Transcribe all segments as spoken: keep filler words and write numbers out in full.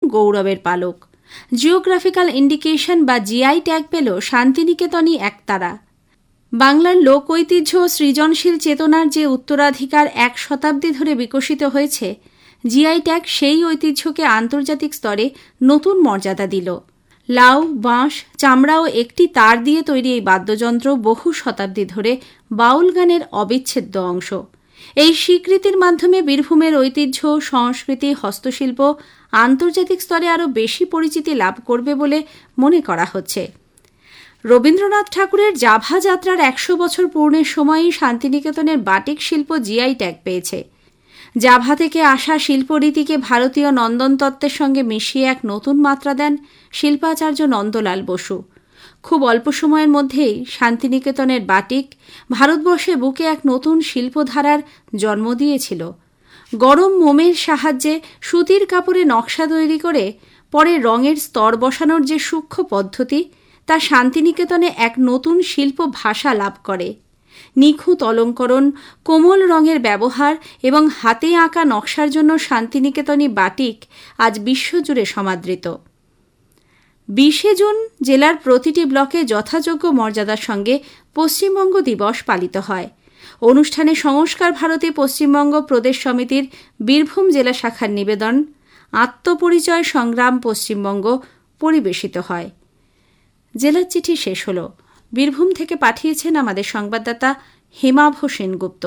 গৌরবের পালক। Geographical indication বা জিআই ট্যাগ পেল শান্তিনিকেতনই একতারা। বাংলার লোক ঐতিহ্য ও সৃজনশীল চেতনার যে উত্তরাধিকার এক শতাব্দী ধরে বিকশিত হয়েছে, জিআই ট্যাগ সেই ঐতিহ্যকে আন্তর্জাতিক স্তরে নতুন মর্যাদা দিল। লাউ, বাঁশ, চামড়া ও একটি তার দিয়ে তৈরি এই বাদ্যযন্ত্র বহু শতাব্দী ধরে বাউল গানের অবিচ্ছেদ্য অংশ। এই স্বীকৃতির মাধ্যমে বীরভূমের ঐতিহ্য, সংস্কৃতি, হস্তশিল্প আন্তর্জাতিক স্তরে আরও বেশি পরিচিতি লাভ করবে বলে মনে করা হচ্ছে। রবীন্দ্রনাথ ঠাকুরের জাভা যাত্রার একশো বছর পূর্ণের সময়ই শান্তিনিকেতনের বাটিক শিল্প জিআই ট্যাগ পেয়েছে। জাভা থেকে আসা শিল্পরীতিকে ভারতীয় নন্দনতত্ত্বের সঙ্গে মিশিয়ে এক নতুন মাত্রা দেন শিল্পাচার্য নন্দলাল বসু। খুব অল্প সময়ের মধ্যেই শান্তিনিকেতনের বাটিক ভারতবর্ষে বুকে এক নতুন শিল্পধারার জন্ম দিয়েছিল। গরম মোমের সাহায্যে সুতির কাপড়ে নকশা তৈরি করে পরে রঙের স্তর বসানোর যে সূক্ষ্ম পদ্ধতি, তা শান্তিনিকেতনে এক নতুন শিল্প ভাষা লাভ করে। নিখুঁত অলঙ্করণ, কোমল রঙের ব্যবহার এবং হাতে আঁকা নকশার জন্য শান্তিনিকেতনী বাটিক আজ বিশ্বজুড়ে সমাদৃত। বিশে জুন জেলার প্রতিটি ব্লকে যথাযোগ্য মর্যাদার সঙ্গে পশ্চিমবঙ্গ দিবস পালিত হয়। অনুষ্ঠানে সংস্কার ভারতী পশ্চিমবঙ্গ প্রদেশ সমিতির বীরভূম জেলা শাখার নিবেদন আত্মপরিচয় সংগ্রাম পশ্চিমবঙ্গ পরিবেশিত হয়। জেলার চিঠি শেষ হল। বীরভূম থেকে পাঠিয়েছেন আমাদের সংবাদদাতা হেমাভ সেনগুপ্ত।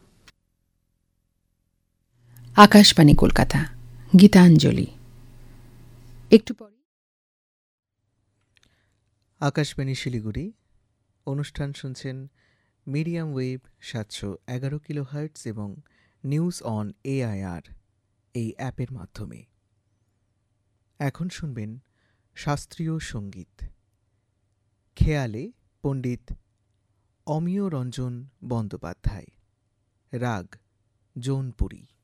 আকাশবাণী কলকাতা, গীতাঞ্জলি। একটু পরে আকাশবাণী শিলিগুড়ি। অনুষ্ঠান শুনছেন মিডিয়াম ওয়েভ সাতশো এগারো কিলো হার্টস এবং নিউজ অন এআইআর এই অ্যাপের মাধ্যমে। এখন শুনবেন শাস্ত্রীয় সঙ্গীত। খেয়ালে পণ্ডিত অমিয় রঞ্জন বন্দ্যোপাধ্যায়, রাগ জৌনপুরী।